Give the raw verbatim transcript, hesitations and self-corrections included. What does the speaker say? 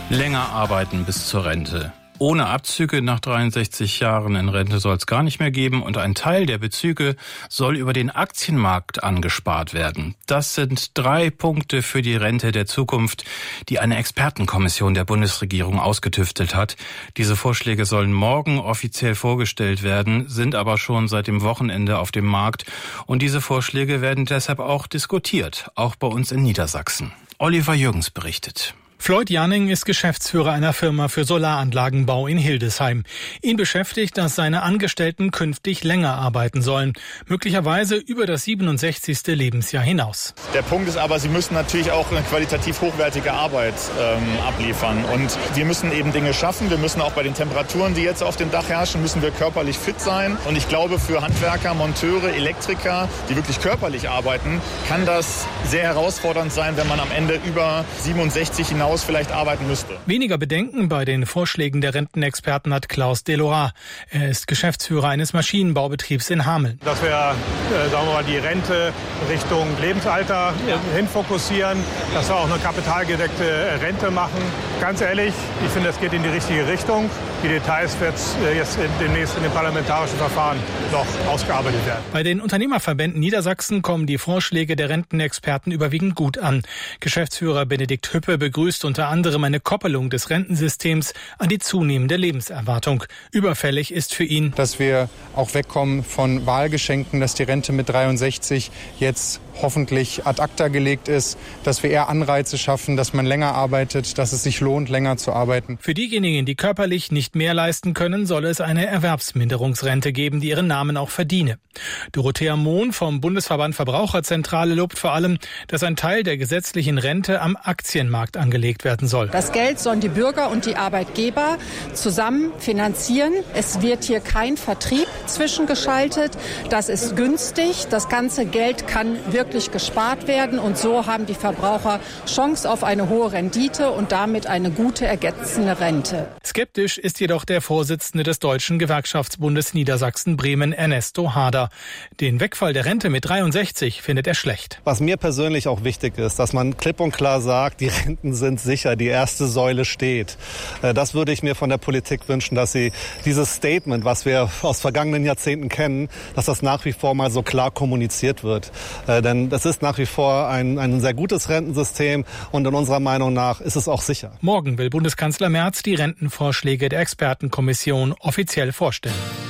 Länger arbeiten bis zur Rente. Ohne Abzüge nach dreiundsechzig Jahren in Rente soll es gar nicht mehr geben und ein Teil der Bezüge soll über den Aktienmarkt angespart werden. Das sind drei Punkte für die Rente der Zukunft, die eine Expertenkommission der Bundesregierung ausgetüftelt hat. Diese Vorschläge sollen morgen offiziell vorgestellt werden, sind aber schon seit dem Wochenende auf dem Markt und diese Vorschläge werden deshalb auch diskutiert, auch bei uns in Niedersachsen. Oliver Jürgens berichtet. Floyd Janning ist Geschäftsführer einer Firma für Solaranlagenbau in Hildesheim. Ihn beschäftigt, dass seine Angestellten künftig länger arbeiten sollen, möglicherweise über das siebenundsechzigste Lebensjahr hinaus. Der Punkt ist aber, sie müssen natürlich auch eine qualitativ hochwertige Arbeit ähm, abliefern. Und wir müssen eben Dinge schaffen. Wir müssen auch bei den Temperaturen, die jetzt auf dem Dach herrschen, müssen wir körperlich fit sein. Und ich glaube, für Handwerker, Monteure, Elektriker, die wirklich körperlich arbeiten, kann das sehr herausfordernd sein, wenn man am Ende über siebenundsechzig hinaus vielleicht arbeiten müsste. Weniger Bedenken bei den Vorschlägen der Rentenexperten hat Klaus Delorat. Er ist Geschäftsführer eines Maschinenbaubetriebs in Hameln. Dass wir, äh, sagen wir mal, die Rente Richtung Lebensalter äh, hinfokussieren, dass wir auch eine kapitalgedeckte Rente machen. Ganz ehrlich, ich finde, das geht in die richtige Richtung. Die Details wird äh, jetzt in, demnächst in den parlamentarischen Verfahren noch ausgearbeitet werden. Bei den Unternehmerverbänden Niedersachsen kommen die Vorschläge der Rentenexperten überwiegend gut an. Geschäftsführer Benedikt Hüppe begrüßt unter anderem eine Koppelung des Rentensystems an die zunehmende Lebenserwartung. Überfällig ist für ihn, dass wir auch wegkommen von Wahlgeschenken, dass die Rente mit dreiundsechzig jetzt hoffentlich ad acta gelegt ist, dass wir eher Anreize schaffen, dass man länger arbeitet, dass es sich lohnt, länger zu arbeiten. Für diejenigen, die körperlich nicht mehr leisten können, soll es eine Erwerbsminderungsrente geben, die ihren Namen auch verdiene. Dorothea Mohn vom Bundesverband Verbraucherzentrale lobt vor allem, dass ein Teil der gesetzlichen Rente am Aktienmarkt angelegt werden soll. Das Geld sollen die Bürger und die Arbeitgeber zusammen finanzieren. Es wird hier kein Vertrieb zwischengeschaltet. Das ist günstig. Das ganze Geld kann wirklich gespart werden und so haben die Verbraucher Chance auf eine hohe Rendite und damit eine gute ergänzende Rente. Skeptisch ist jedoch der Vorsitzende des Deutschen Gewerkschaftsbundes Niedersachsen-Bremen, Ernesto Hader. Den Wegfall der Rente mit dreiundsechzig findet er schlecht. Was mir persönlich auch wichtig ist, dass man klipp und klar sagt, die Renten sind sicher, die erste Säule steht. Das würde ich mir von der Politik wünschen, dass sie dieses Statement, was wir aus vergangenen Jahrzehnten kennen, dass das nach wie vor mal so klar kommuniziert wird. Denn das ist nach wie vor ein, ein sehr gutes Rentensystem und in unserer Meinung nach ist es auch sicher. Morgen will Bundeskanzler Merz die Rentenvorschläge der Expertenkommission offiziell vorstellen.